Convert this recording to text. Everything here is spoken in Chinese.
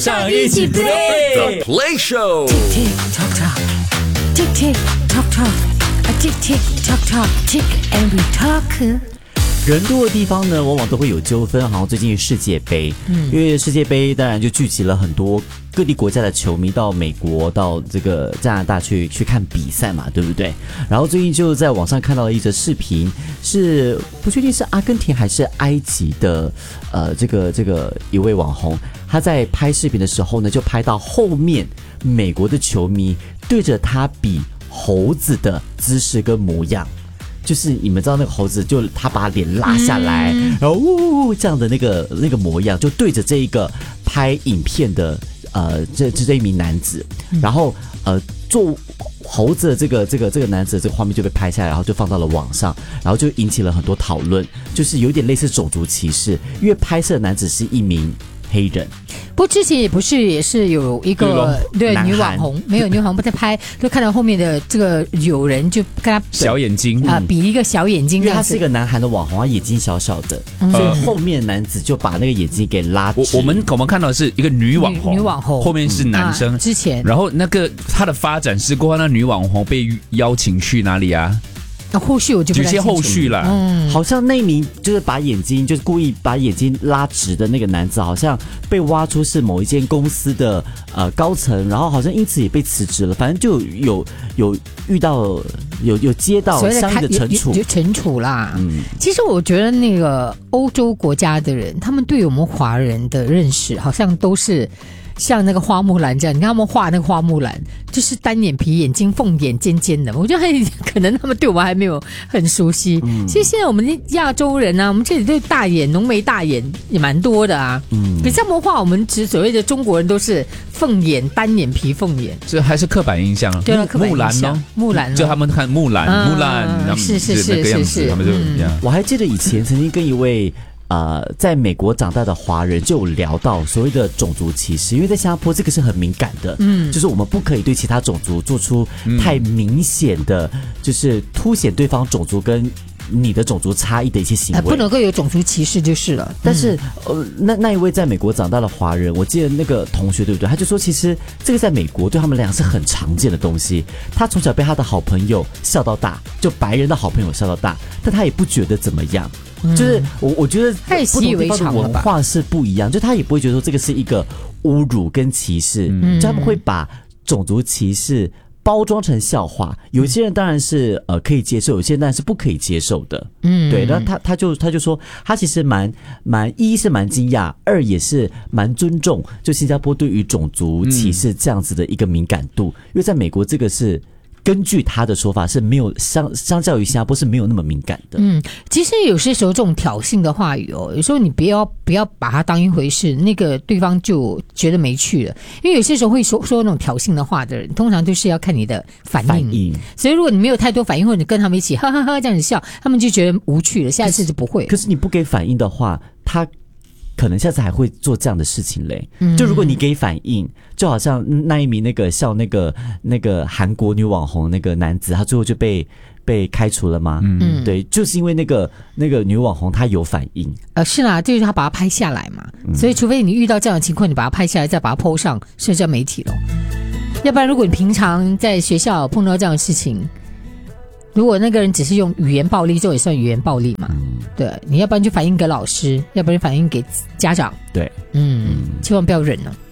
上一起 play The Play Show。 Tick tock tock, tick tick tock tock, tick tick tock tock, tick and we talk。 人多的地方呢，往往都会有纠纷。好像最近世界杯，因为世界杯当然就聚集了很多各地国家的球迷到美国、到这个加拿大去看比赛嘛，对不对？然后最近就在网上看到了一则视频，是不确定是阿根廷还是埃及的，这个一位网红，他在拍视频的时候呢，就拍到后面美国的球迷对着他比猴子的姿势跟模样。就是你们知道那个猴子，就他把脸拉下来，然后这样的那个模样，就对着这一个拍影片的这一名男子，然后做猴子的这个男子的这个画面就被拍下来，然后就放到了网上，然后就引起了很多讨论，就是有点类似种族歧视，因为拍摄的男子是一名黑人。 不过之前也是有一个对女网红，没有女网红不在拍，就看到后面的这个有人就跟他小眼睛比一个小眼睛， 因为他是一个南韩的网红，他眼睛小小的，所以后面男子就把那个眼睛给拉直。 我们看到的是一个女网红，后面是男生。 之前， 然后那个他的发展是过后，那女网红被邀请去哪里啊？ 后续我就不太清楚， 有些后续啦， 好像那名就是把眼睛，就是故意把眼睛拉直的那个男子，好像被挖出是某一间公司的高层，然后好像因此也被辞职了。反正就有遇到有接到相应的惩处啦。其实我觉得那个欧洲国家的人，他们对我们华人的认识好像都是像那个花木兰这样，你看他们画那个花木兰，就是单眼皮，眼睛凤眼尖尖的。我觉得可能他们对我们还没有很熟悉。其实现在我们亚洲人啊，我们这里对大眼、浓眉大眼也蛮多的啊。可是他们画我们所谓的中国人都是凤眼、单眼皮、凤眼， 这还是刻板印象啊。 对啊，刻板印象。 木兰呢？ 木兰， 就他们看木兰， 是那个样子，他们就这样。 我还记得以前曾经跟一位在美国长大的华人就有聊到所谓的种族歧视，因为在新加坡这个是很敏感的，就是我们不可以对其他种族做出太明显的，就是凸显对方种族跟你的种族差异的一些行为， 不能够有种族歧视就是了。 但是那一位在美国长大的华人，我记得那个同学对不对？他就说，其实这个在美国对他们俩是很常见的东西。他从小被他的好朋友笑到大，就白人的好朋友笑到大，但他也不觉得怎么样。就是我觉得不同地方的文化是不一样，就他也不会觉得说这个是一个侮辱跟歧视，就他们会把种族歧视包装成笑话。有些人当然是可以接受，有些人当然是不可以接受的。对，然后他就说他其实一是蛮惊讶，二也是蛮尊重就新加坡对于种族歧视这样子的一个敏感度，因为在美国这个是根据他的说法是没有相较于新加坡是没有那么敏感的。 其实有些时候这种挑衅的话语有时候你不要把它当一回事，那个对方就觉得没趣了。因为有些时候会说那种挑衅的话的人，通常就是要看你的反应。所以如果你没有太多反应，或者你跟他们一起哈哈哈这样子笑，他们就覺得无趣了，下一次就不会。 可是你不给反应的话，他可能下次还会做这样的事情嘞。就如果你给反应，就好像那一名那个笑那个韩国女网红那个男子，他最后就被开除了吗？对，就是因为那个女网红她有反应。 是啦，就是他把它拍下来嘛。所以除非你遇到这样的情况，你把它拍下来，再把它 po 上社交媒体咯。要不然如果你平常在学校碰到这样的事情，如果那个人只是用语言暴力，这也算语言暴力嘛？对，你要不然就反映给老师，要不然反映给家长。 对， 千万不要忍了。